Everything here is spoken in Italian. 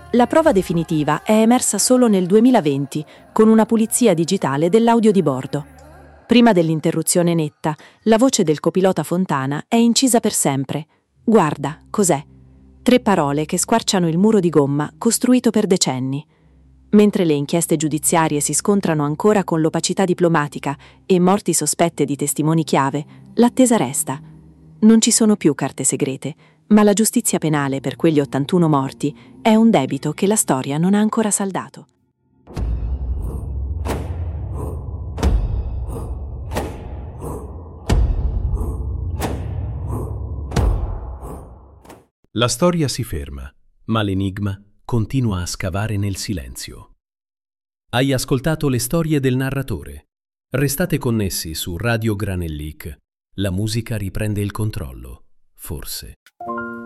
La prova definitiva è emersa solo nel 2020, con una pulizia digitale dell'audio di bordo. Prima dell'interruzione netta, la voce del copilota Fontana è incisa per sempre. Guarda, cos'è? 3 parole che squarciano il muro di gomma costruito per decenni. Mentre le inchieste giudiziarie si scontrano ancora con l'opacità diplomatica e morti sospette di testimoni chiave, l'attesa resta. Non ci sono più carte segrete, ma la giustizia penale per quegli 81 morti è un debito che la storia non ha ancora saldato. La storia si ferma, ma l'enigma continua a scavare nel silenzio. Hai ascoltato le storie del narratore. Restate connessi su Radio Granellic. La musica riprende il controllo, forse.